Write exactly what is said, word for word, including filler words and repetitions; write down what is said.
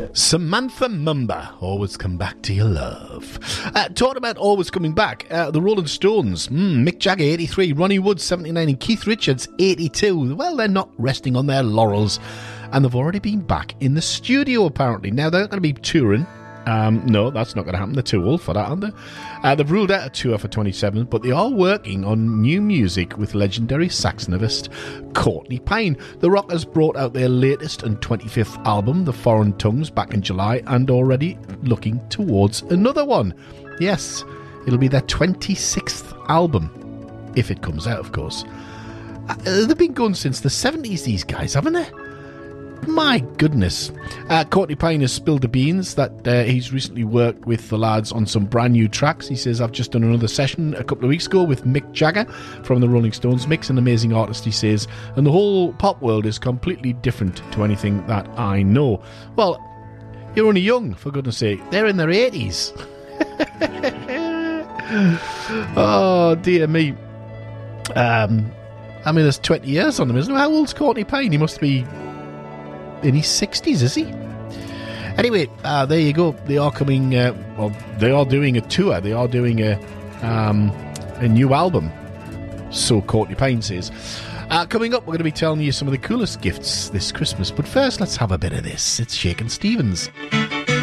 Samantha Mumba, Always Come Back to Your Love. Uh, talking about Always Coming Back, uh, the Rolling Stones, mm, Mick Jagger, eighty-three, Ronnie Wood, seventy-nine, and Keith Richards, eighty-two. Well, they're not resting on their laurels, and they've already been back in the studio, apparently. Now, they're not going to be touring. Um, no, that's not going to happen. They're too old for that, aren't they? Uh, they've ruled out a tour for twenty-seven, but they are working on new music with legendary saxophonist Courtney Pine. The Rockers brought out their latest and twenty-fifth album, The Foreign Tongues, back in July, and already looking towards another one. Yes, it'll be their twenty-sixth album, if it comes out, of course. Uh, they've been going since the seventies, these guys, haven't they? My goodness. Uh, Courtney Pine has spilled the beans that uh, he's recently worked with the lads on some brand new tracks. He says, I've just done another session a couple of weeks ago with Mick Jagger from the Rolling Stones. Mick's an amazing artist, he says, and the whole pop world is completely different to anything that I know. Well, you're only young, for goodness sake. They're in their eighties. Oh, dear me. Um, I mean, there's twenty years on them, isn't there? How old's Courtney Pine? He must be in his sixties, is he? Anyway, uh, there you go. They are coming, uh, well, they are doing a tour. They are doing a um, a new album, so Courtney Pine says. Uh, coming up, we're going to be telling you some of the coolest gifts this Christmas. But first, let's have a bit of this. It's Shakin' Stevens.